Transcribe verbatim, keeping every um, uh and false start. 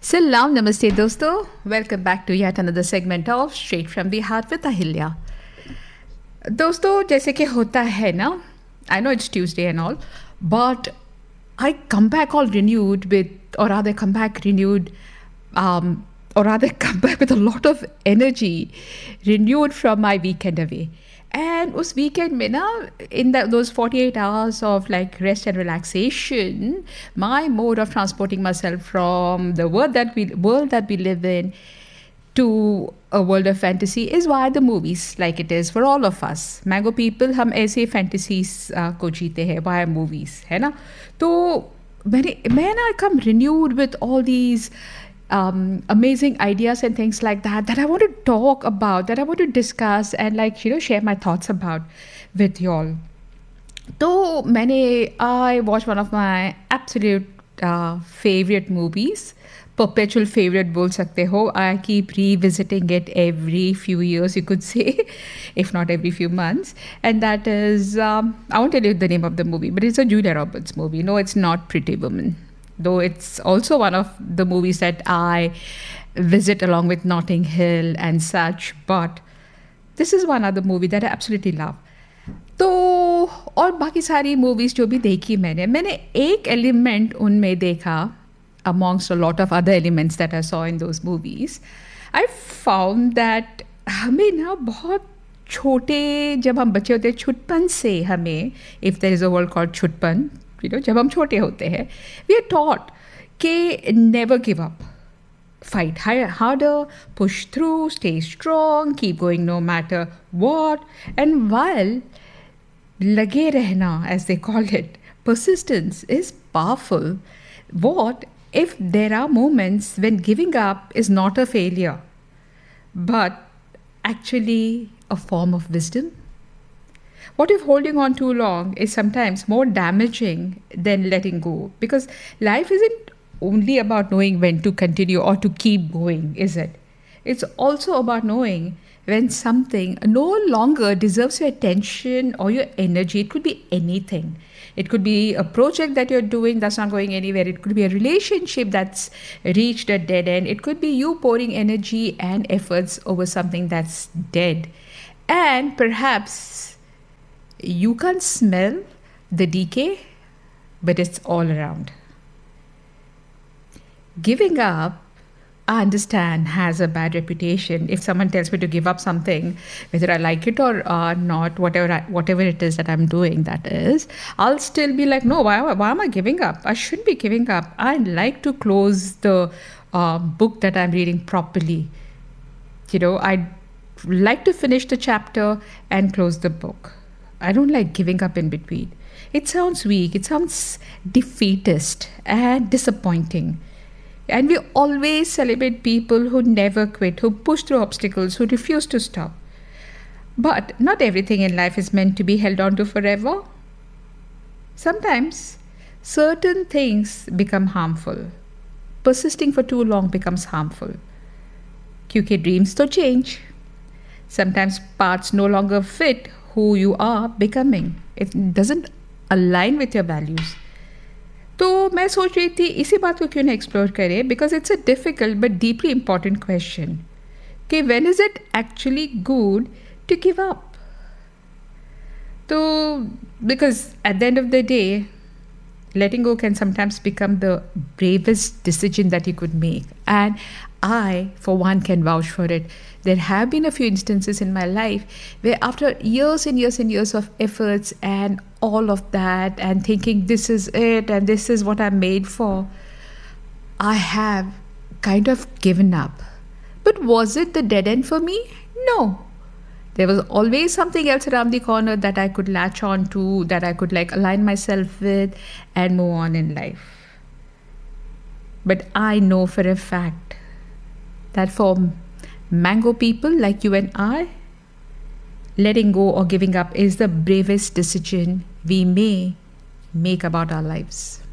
Salam, namaste dosto. Welcome back to yet another segment of Straight from the Heart with Ahilya. दोस्तों जैसे कि होता है ना, I know it's Tuesday and all, but I come back all renewed with, or rather come back renewed, um, or rather come back with a lot of energy, renewed from my weekend away. And उस weekend में ना, in the, those forty-eight hours of like rest and relaxation, my mode of transporting myself from the world that we world that we live in to a world of fantasy is via the movies, like it is for all of us. Mango people, हम ऐसे fantasies uh, को जीते हैं via movies, है ना? तो मैंने मैं ना come renewed with all these um, amazing ideas and things like that that I want to talk about, that I want to discuss and like you know share my thoughts about with y'all. So मैंने I watched one of my absolute uh, favorite movies, perpetual favorite बोल सकते हो. I keep revisiting it every few years, you could say, if not every few months. And that is, um, I won't tell you the name of the movie, but it's a Julia Roberts movie. No, it's not Pretty Woman, though it's also one of the movies that I visit along with Notting Hill and such. But this is one other movie that I absolutely love. तो और बाकी सारी movies जो भी देखी मैंने मैंने एक एलिमेंट उनमें देखा amongst a lot of other elements that I saw in those movies. I found that हमें ना बहुत छोटे जब हम बच्चे होते हैं छुटपन से हमें, if there is a word called छुटपन, you know, जब हम छोटे होते हैं, we are taught कि never give up. Fight harder, push through, stay strong, keep going no matter what. And while lage rehna, as they call it, persistence is powerful. What if there are moments when giving up is not a failure, but actually a form of wisdom? What if holding on too long is sometimes more damaging than letting go? Because life isn't only about knowing when to continue or to keep going, is it? It's also about knowing when something no longer deserves your attention or your energy. It could be anything. It could be a project that you're doing that's not going anywhere. It could be a relationship that's reached a dead end. It could be you pouring energy and efforts over something that's dead. And perhaps you can't smell the decay, but it's all around. Giving up, I understand, has a bad reputation. If someone tells me to give up something, whether I like it or uh, not, whatever I, whatever it is that I'm doing, that is, I'll still be like, no, why, why am I giving up? I shouldn't be giving up. I like to close the uh, book that I'm reading properly. You know, I like to finish the chapter and close the book. I don't like giving up in between. It sounds weak. It sounds defeatist and disappointing. And we always celebrate people who never quit, who push through obstacles, who refuse to stop. But not everything in life is meant to be held on to forever. Sometimes certain things become harmful. Persisting for too long becomes harmful. Kyunki dreams to change. Sometimes parts no longer fit who you are becoming. It doesn't align with your values. तो मैं सोच रही थी इसी बात को क्यों ना एक्सप्लोर करें, because it's a difficult but deeply important question कि when is it actually good to give up. तो because at the end of the day letting go can sometimes become the bravest decision that you could make. And I, for one, can vouch for it. There have been a few instances in my life where after years and years and years of efforts and all of that and thinking this is it and this is what I'm made for, I have kind of given up. But was it the dead end for me? No. There was always something else around the corner that I could latch on to, that I could like align myself with and move on in life. But I know for a fact that for mango people like you and I, letting go or giving up is the bravest decision we may make about our lives.